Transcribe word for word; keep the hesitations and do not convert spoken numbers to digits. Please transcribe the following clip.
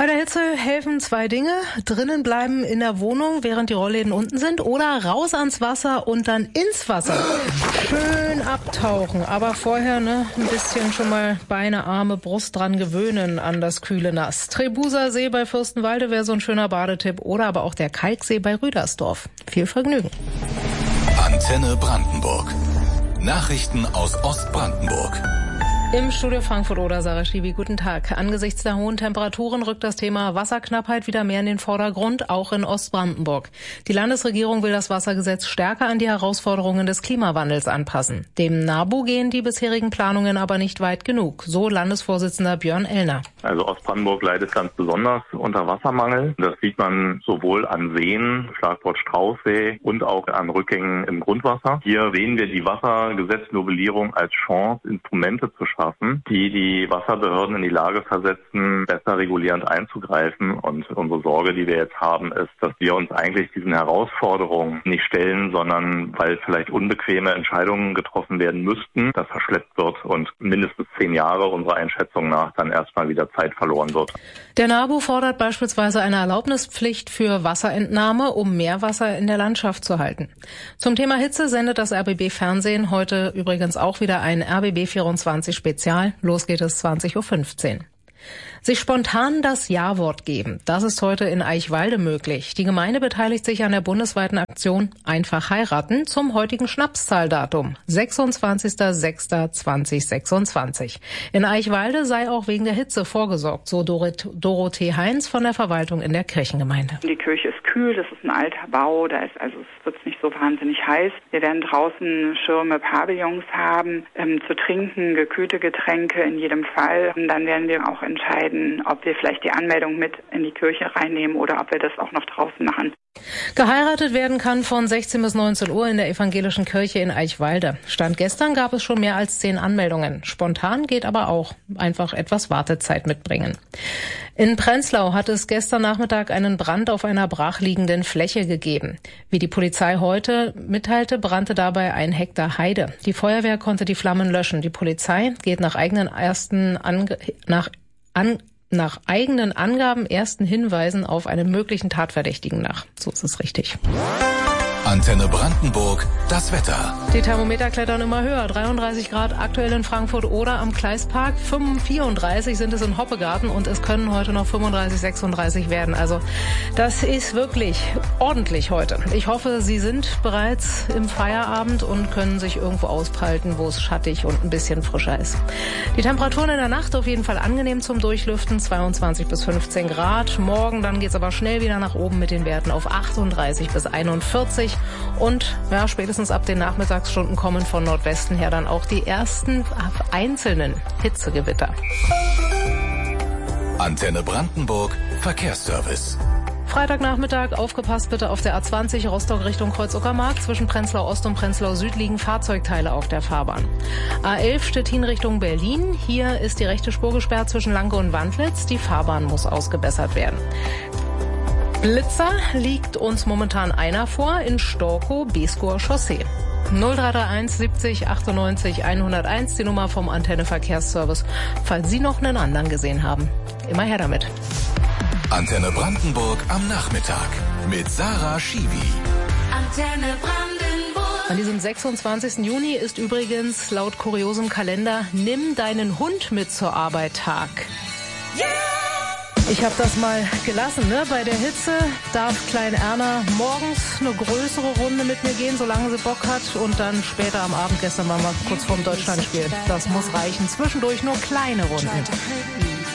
Bei der Hitze helfen zwei Dinge. Drinnen bleiben in der Wohnung, während die Rollläden unten sind, oder raus ans Wasser und dann ins Wasser. Schön abtauchen, aber vorher ne, ein bisschen schon mal Beine, Arme, Brust dran gewöhnen an das kühle Nass. Trebuser See bei Fürstenwalde wäre so ein schöner Badetipp oder aber auch der Kalksee bei Rüdersdorf. Viel Vergnügen. Antenne Brandenburg. Nachrichten aus Ostbrandenburg. Im Studio Frankfurt oder Sarah Schiwi, guten Tag. Angesichts der hohen Temperaturen rückt das Thema Wasserknappheit wieder mehr in den Vordergrund, auch in Ostbrandenburg. Die Landesregierung will das Wassergesetz stärker an die Herausforderungen des Klimawandels anpassen. Dem NABU gehen die bisherigen Planungen aber nicht weit genug, so Landesvorsitzender Björn Ellner. Also Ostbrandenburg leidet ganz besonders unter Wassermangel. Das sieht man sowohl an Seen, Schlagwort Straußsee, und auch an Rückgängen im Grundwasser. Hier sehen wir die Wassergesetznovellierung als Chance, Instrumente zu schaffen, die die Wasserbehörden in die Lage versetzen, besser regulierend einzugreifen. Und unsere Sorge, die wir jetzt haben, ist, dass wir uns eigentlich diesen Herausforderungen nicht stellen, sondern weil vielleicht unbequeme Entscheidungen getroffen werden müssten, das verschleppt wird und mindestens zehn Jahre unserer Einschätzung nach dann erstmal wieder Zeit verloren wird. Der NABU fordert beispielsweise eine Erlaubnispflicht für Wasserentnahme, um Meerwasser in der Landschaft zu halten. Zum Thema Hitze sendet das R B B Fernsehen heute übrigens auch wieder ein R B B vierundzwanzig Spezial. Los geht es zwanzig Uhr fünfzehn. Sich spontan das Ja-Wort geben, das ist heute in Eichwalde möglich. Die Gemeinde beteiligt sich an der bundesweiten Aktion Einfach heiraten zum heutigen Schnapszahldatum, sechsundzwanzigster sechster zweitausendsechsundzwanzig. In Eichwalde sei auch wegen der Hitze vorgesorgt, so Dorot- Dorothee Heinz von der Verwaltung in der Kirchengemeinde. Die Kirche ist kühl, das ist ein alter Bau, da ist also es wird nicht so wahnsinnig heiß. Wir werden draußen Schirme, Pavillons haben, ähm, zu trinken, gekühlte Getränke in jedem Fall. Und dann werden wir auch entscheiden, ob wir vielleicht die Anmeldung mit in die Kirche reinnehmen oder ob wir das auch noch draußen machen. Geheiratet werden kann von sechzehn bis neunzehn Uhr in der evangelischen Kirche in Eichwalde. Stand gestern gab es schon mehr als zehn Anmeldungen. Spontan geht aber auch. Einfach etwas Wartezeit mitbringen. In Prenzlau hat es gestern Nachmittag einen Brand auf einer brachliegenden Fläche gegeben. Wie die Polizei heute mitteilte, brannte dabei ein Hektar Heide. Die Feuerwehr konnte die Flammen löschen. Die Polizei geht nach eigenen ersten Ange- nach an nach eigenen Angaben ersten Hinweisen auf einen möglichen Tatverdächtigen nach. So ist es richtig. Antenne Brandenburg, das Wetter. Die Thermometer klettern immer höher. dreiunddreißig Grad aktuell in Frankfurt oder am Kleispark. vierunddreißig sind es in Hoppegarten und es können heute noch fünfunddreißig, sechsunddreißig werden. Also das ist wirklich ordentlich heute. Ich hoffe, Sie sind bereits im Feierabend und können sich irgendwo auspalten, wo es schattig und ein bisschen frischer ist. Die Temperaturen in der Nacht auf jeden Fall angenehm zum Durchlüften, zweiundzwanzig bis fünfzehn Grad. Morgen dann geht's aber schnell wieder nach oben mit den Werten auf achtunddreißig bis einundvierzig. Und ja, spätestens ab den Nachmittagsstunden kommen von Nordwesten her dann auch die ersten einzelnen Hitzegewitter. Antenne Brandenburg, Verkehrsservice. Freitagnachmittag, aufgepasst bitte auf der A zwanzig Rostock Richtung Kreuz-Uckermark. Zwischen Prenzlau Ost und Prenzlau Süd liegen Fahrzeugteile auf der Fahrbahn. A elf Stettin Richtung Berlin. Hier ist die rechte Spur gesperrt zwischen Lanke und Wandlitz. Die Fahrbahn muss ausgebessert werden. Blitzer liegt uns momentan einer vor in Storkow, Beeskower Chaussee. null drei drei eins siebzig achtundneunzig hunderteins, die Nummer vom Antenne Verkehrsservice, falls Sie noch einen anderen gesehen haben. Immer her damit. Antenne Brandenburg am Nachmittag mit Sarah Schiwi. Antenne Brandenburg. An diesem sechsundzwanzigsten Juni ist übrigens laut kuriosem Kalender Nimm deinen Hund mit zur Arbeit Tag. Yeah! Ich habe das mal gelassen, ne? Bei der Hitze darf Klein Erna morgens eine größere Runde mit mir gehen, solange sie Bock hat. Und dann später am Abend, gestern waren wir kurz vorm Deutschlandspiel. Das muss reichen. Zwischendurch nur kleine Runden.